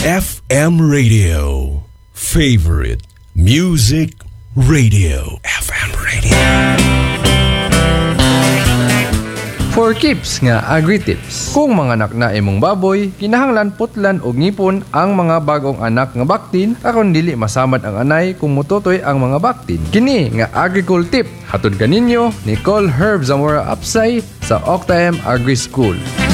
FM Radio. Favorite Music Radio. FM Radio. For keeps nga agri-tips. Kung mga anak na imong baboy, kinahanglan putlan og ngipon ang mga bagong anak nga baktin aron dili masamad ang anay kung mututoy ang mga baktin. Kini nga agricul tip hatod kaninyo ni Col Herb Zamora Apsay sa Octaem Agri School.